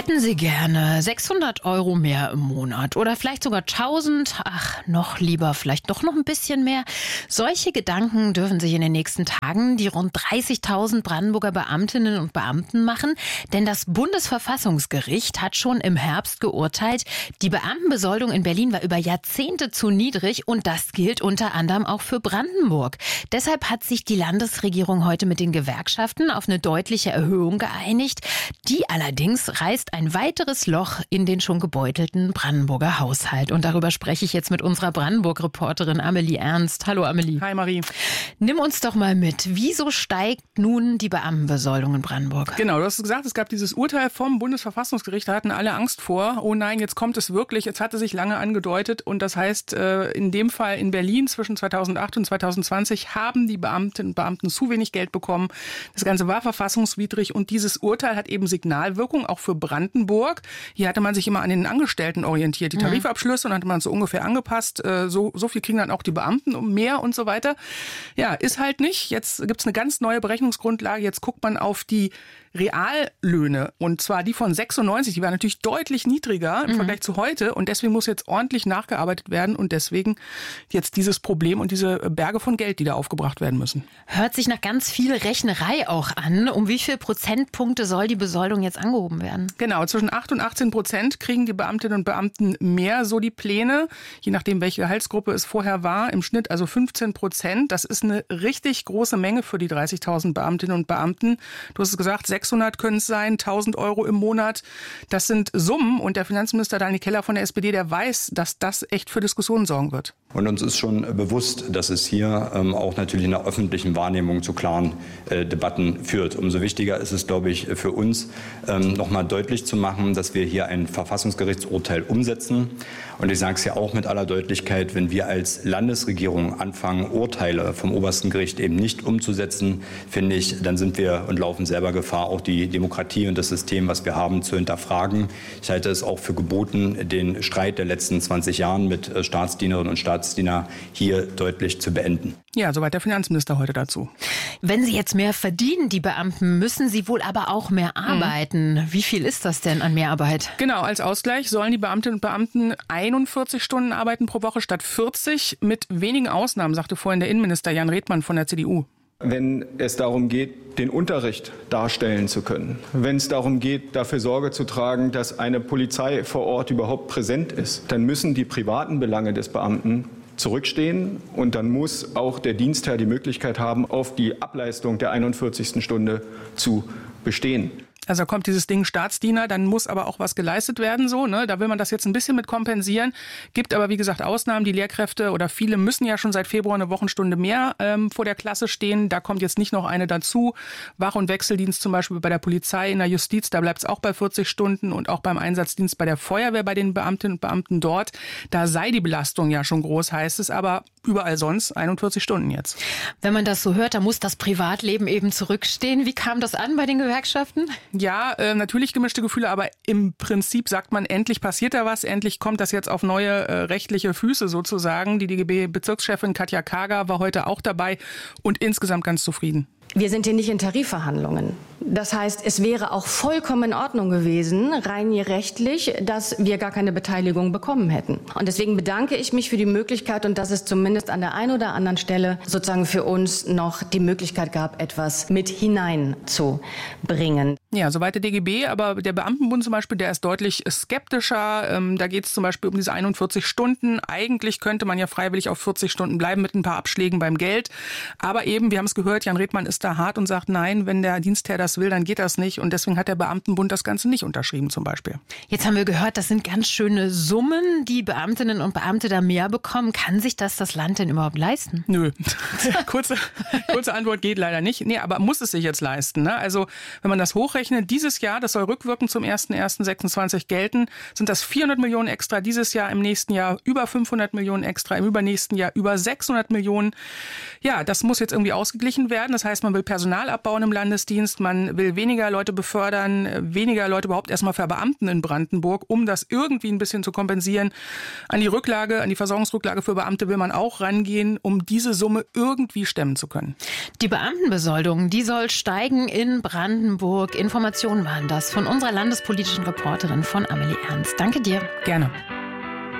Hätten Sie gerne 600 € mehr im Monat oder vielleicht sogar 1000? Ach, noch lieber, vielleicht doch noch ein bisschen mehr. Solche Gedanken dürfen sich in den nächsten Tagen die rund 30.000 Brandenburger Beamtinnen und Beamten machen, denn das Bundesverfassungsgericht hat schon im Herbst geurteilt, die Beamtenbesoldung in Berlin war über Jahrzehnte zu niedrig und das gilt unter anderem auch für Brandenburg. Deshalb hat sich die Landesregierung heute mit den Gewerkschaften auf eine deutliche Erhöhung geeinigt. Die allerdings reißt ein weiteres Loch in den schon gebeutelten Brandenburger Haushalt. Und darüber spreche ich jetzt mit unserer Brandenburg-Reporterin Amelie Ernst. Hallo Amelie. Hi Marie. Nimm uns doch mal mit. Wieso steigt nun die Beamtenbesoldung in Brandenburg? Genau, du hast gesagt, es gab dieses Urteil vom Bundesverfassungsgericht. Da hatten alle Angst vor. Oh nein, jetzt kommt es wirklich. Jetzt hatte sich lange angedeutet. Und das heißt, in dem Fall in Berlin zwischen 2008 und 2020 haben die Beamtinnen und Beamten zu wenig Geld bekommen. Das Ganze war verfassungswidrig. Und dieses Urteil hat eben Signalwirkung, auch für Brandenburg. Hier hatte man sich immer an den Angestellten orientiert, die Tarifabschlüsse, und hatte man so ungefähr angepasst. So viel kriegen dann auch die Beamten um mehr und so weiter. Ja, ist halt nicht. Jetzt gibt's eine ganz neue Berechnungsgrundlage. Jetzt guckt man auf die Reallöhne, und zwar die von 96, die war natürlich deutlich niedriger im Vergleich zu heute, und deswegen muss jetzt ordentlich nachgearbeitet werden und deswegen jetzt dieses Problem und diese Berge von Geld, die da aufgebracht werden müssen. Hört sich nach ganz viel Rechnerei auch an. Um wie viel Prozentpunkte soll die Besoldung jetzt angehoben werden? Genau, zwischen 8 und 18% kriegen die Beamtinnen und Beamten mehr, so die Pläne, je nachdem, welche Gehaltsgruppe es vorher war, im Schnitt also 15%. Das ist eine richtig große Menge für die 30.000 Beamtinnen und Beamten. Du hast es gesagt, 600 können es sein, 1.000 € im Monat. Das sind Summen, und der Finanzminister Daniel Keller von der SPD, der weiß, dass das echt für Diskussionen sorgen wird. Und uns ist schon bewusst, dass es hier auch natürlich in der öffentlichen Wahrnehmung zu klaren Debatten führt. Umso wichtiger ist es, glaube ich, für uns, nochmal deutlich zu machen, dass wir hier ein Verfassungsgerichtsurteil umsetzen. Und ich sage es ja auch mit aller Deutlichkeit, wenn wir als Landesregierung anfangen, Urteile vom obersten Gericht eben nicht umzusetzen, finde ich, dann sind wir und laufen selber Gefahr, auch die Demokratie und das System, was wir haben, zu hinterfragen. Ich halte es auch für geboten, den Streit der letzten 20 Jahren mit Staatsdienerinnen und Staatsdienern hier deutlich zu beenden. Ja, soweit der Finanzminister heute dazu. Wenn Sie jetzt mehr verdienen, die Beamten, müssen sie wohl aber auch mehr arbeiten. Wie viel ist das denn an Mehrarbeit? Genau, als Ausgleich sollen die Beamtinnen und Beamten 41 Stunden arbeiten pro Woche statt 40, mit wenigen Ausnahmen, sagte vorhin der Innenminister Jan Redmann von der CDU. Wenn es darum geht, den Unterricht darstellen zu können, wenn es darum geht, dafür Sorge zu tragen, dass eine Polizei vor Ort überhaupt präsent ist, dann müssen die privaten Belange des Beamten zurückstehen, und dann muss auch der Dienstherr die Möglichkeit haben, auf die Ableistung der 41. Stunde zu bestehen. Also kommt dieses Ding Staatsdiener, dann muss aber auch was geleistet werden, so, ne? Da will man das jetzt ein bisschen mit kompensieren. Gibt aber, wie gesagt, Ausnahmen. Die Lehrkräfte oder viele müssen ja schon seit Februar eine Wochenstunde mehr vor der Klasse stehen. Da kommt jetzt nicht noch eine dazu. Wach- und Wechseldienst zum Beispiel bei der Polizei, in der Justiz, da bleibt es auch bei 40 Stunden, und auch beim Einsatzdienst bei der Feuerwehr, bei den Beamtinnen und Beamten dort. Da sei die Belastung ja schon groß, heißt es, aber überall sonst 41 Stunden jetzt. Wenn man das so hört, dann muss das Privatleben eben zurückstehen. Wie kam das an bei den Gewerkschaften? Ja, natürlich gemischte Gefühle, aber im Prinzip sagt man, endlich passiert da was, endlich kommt das jetzt auf neue rechtliche Füße sozusagen. Die DGB-Bezirkschefin Katja Kager war heute auch dabei und insgesamt ganz zufrieden. Wir sind hier nicht in Tarifverhandlungen. Das heißt, es wäre auch vollkommen in Ordnung gewesen, rein rechtlich, dass wir gar keine Beteiligung bekommen hätten. Und deswegen bedanke ich mich für die Möglichkeit und dass es zumindest an der einen oder anderen Stelle sozusagen für uns noch die Möglichkeit gab, etwas mit hineinzubringen. Ja, soweit der DGB, aber der Beamtenbund zum Beispiel, der ist deutlich skeptischer. Da geht es zum Beispiel um diese 41 Stunden. Eigentlich könnte man ja freiwillig auf 40 Stunden bleiben mit ein paar Abschlägen beim Geld. Aber eben, wir haben es gehört, Jan Redmann ist da hart und sagt, nein, wenn der Dienstherr das will, dann geht das nicht. Und deswegen hat der Beamtenbund das Ganze nicht unterschrieben zum Beispiel. Jetzt haben wir gehört, das sind ganz schöne Summen, die Beamtinnen und Beamte da mehr bekommen. Kann sich das Land denn überhaupt leisten? Nö. kurze Antwort, geht leider nicht. Nee, aber muss es sich jetzt leisten, ne? Also, wenn man das hochrechnet, dieses Jahr, das soll rückwirkend zum 01.01.26 gelten, sind das 400 Millionen extra dieses Jahr, im nächsten Jahr über 500 Millionen extra, im übernächsten Jahr über 600 Millionen. Ja, das muss jetzt irgendwie ausgeglichen werden. Das heißt, man will Personal abbauen im Landesdienst, man Man will weniger Leute befördern, weniger Leute überhaupt erstmal verbeamten in Brandenburg, um das irgendwie ein bisschen zu kompensieren. An die Versorgungsrücklage für Beamte will man auch rangehen, um diese Summe irgendwie stemmen zu können. Die Beamtenbesoldung, die soll steigen in Brandenburg. Informationen waren das von unserer landespolitischen Reporterin von Amelie Ernst. Danke dir. Gerne.